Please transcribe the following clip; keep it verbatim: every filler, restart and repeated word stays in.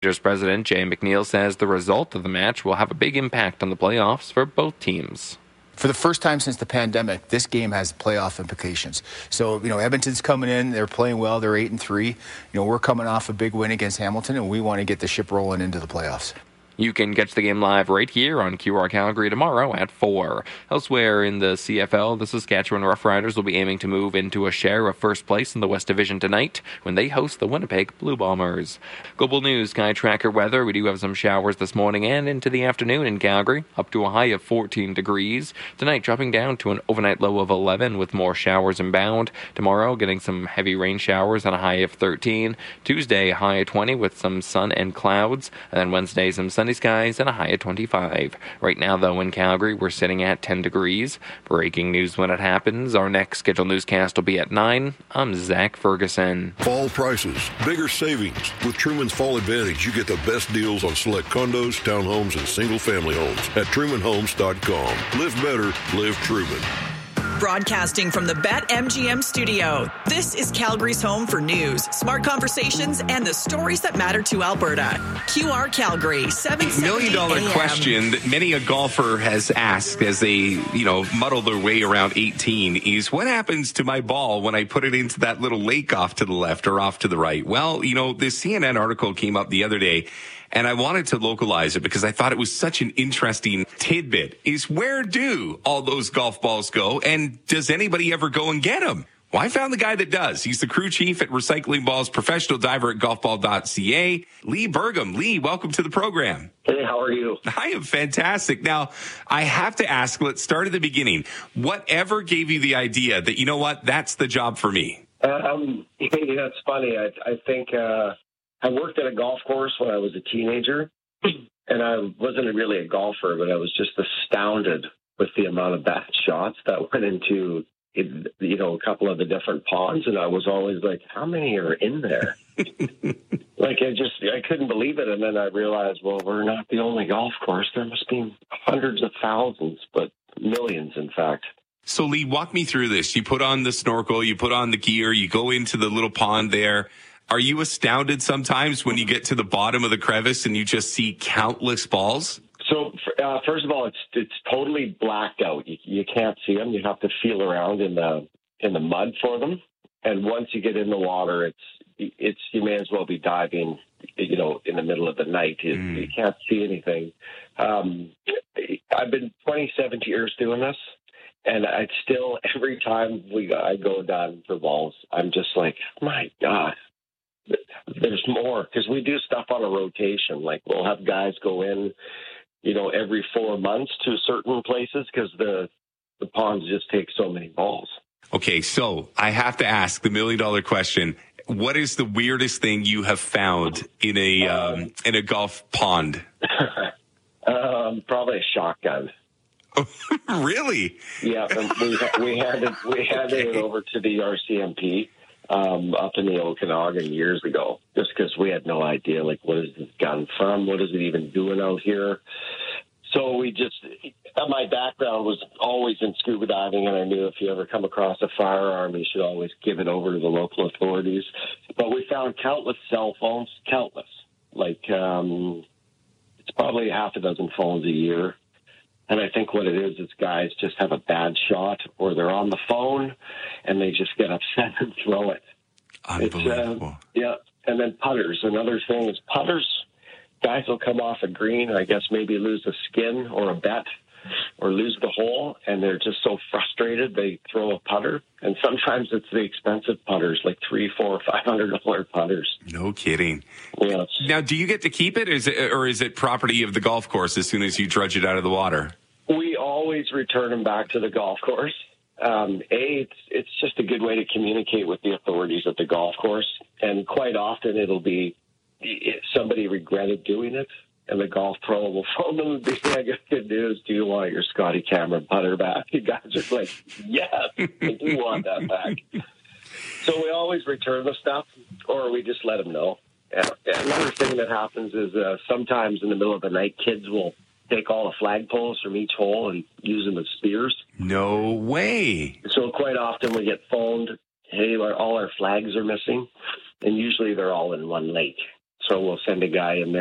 Rangers president Jay McNeil says the result of the match will have a big impact on the playoffs for both teams. For the first time since the pandemic, this game has playoff implications. So, you know, Edmonton's coming in, they're playing well, they're eight and three. You know, we're coming off a big win against Hamilton, and we want to get the ship rolling into the playoffs. You can catch the game live right here on Q R Calgary tomorrow at four. Elsewhere in the C F L, the Saskatchewan Roughriders will be aiming to move into a share of first place in the West Division tonight when they host the Winnipeg Blue Bombers. Global News Sky Tracker weather. We do have some showers this morning and into the afternoon in Calgary, up to a high of fourteen degrees. Tonight dropping down to an overnight low of eleven with more showers inbound. Tomorrow getting some heavy rain showers and a high of thirteen. Tuesday a high of twenty with some sun and clouds. And then Wednesday some sunny skies and a high of twenty-five. Right now, though, in Calgary, we're sitting at ten degrees. Breaking news when it happens. Our next scheduled newscast will be at nine. I'm Zach Ferguson. Fall prices, bigger savings. With Truman's Fall Advantage, you get the best deals on select condos, townhomes, and single-family homes at Truman Homes dot com. Live better, live Truman. Broadcasting from the BetMGM studio, this is Calgary's home for news, smart conversations, and the stories that matter to Alberta. Q R Calgary, seven seventy Million dollar A M. question that many a golfer has asked as they, you know, muddle their way around eighteen is, what happens to my ball when I put it into that little lake off to the left or off to the right? Well, you know, this C N N article came up the other day, and I wanted to localize it because I thought it was such an interesting tidbit, is where do all those golf balls go, and does anybody ever go and get them? Well, I found the guy that does. He's the crew chief at Recycling Balls, professional diver at golf ball dot c a. Lee Burgum. Lee, welcome to the program. Hey, how are you? I am fantastic. Now, I have to ask, let's start at the beginning. Whatever gave you the idea that, you know what, that's the job for me? Um, that's funny. I, I think... Uh... I worked at a golf course when I was a teenager, and I wasn't really a golfer, but I was just astounded with the amount of bad shots that went into, you know, a couple of the different ponds, and I was always like, how many are in there? Like, I just, I couldn't believe it, and then I realized, well, we're not the only golf course. There must be hundreds of thousands, but millions, in fact. So, Lee, walk me through this. You put on the snorkel, you put on the gear, you go into the little pond there. Are you astounded sometimes when you get to the bottom of the crevice and you just see countless balls? So, uh, first of all, it's it's totally blacked out. You, you can't see them. You have to feel around in the in the mud for them. And once you get in the water, it's it's you may as well be diving, you know, in the middle of the night. You, mm. you can't see anything. Um, I've been twenty-seven years doing this, and I still every time we I go down for balls, I'm just like, my God. There's more, because we do stuff on a rotation. Like, we'll have guys go in, you know, every four months to certain places because the the ponds just take so many balls. Okay, so I have to ask the million dollar question: what is the weirdest thing you have found in a um, um, in a golf pond? um, probably a shotgun. Really? Yeah, we we had it we had it over to the R C M P. Um, up in the Okanagan years ago, just because we had no idea, like, what is this gun from? What is it even doing out here? So we just, my background was always in scuba diving, and I knew if you ever come across a firearm, you should always give it over to the local authorities. But we found countless cell phones, countless. Like, um, it's probably half a dozen phones a year. And I think what it is is guys just have a bad shot, or they're on the phone and they just get upset and throw it. Unbelievable. Uh, yeah. And then putters. Another thing is putters. Guys will come off a green, I guess maybe lose a skin or a bet or lose the hole, and they're just so frustrated they throw a putter. And sometimes it's the expensive putters, like three, four, five hundred dollar putters. No kidding. Yes. Now, do you get to keep it, or is it, or is it property of the golf course as soon as you drudge it out of the water? We always return them back to the golf course. Um, a, it's it's just a good way to communicate with the authorities at the golf course, and quite often it'll be somebody regretted doing it, and the golf pro will phone them and be like, good news, do you want your Scotty Cameron putter back? You guys are like, yes, I do want that back. So we always return the stuff, or we just let them know. And another thing that happens is uh, sometimes in the middle of the night, kids will take all the flagpoles from each hole and use them as spears. No way. So quite often we get phoned, hey, all our flags are missing, and usually they're all in one lake. So we'll send a guy in there.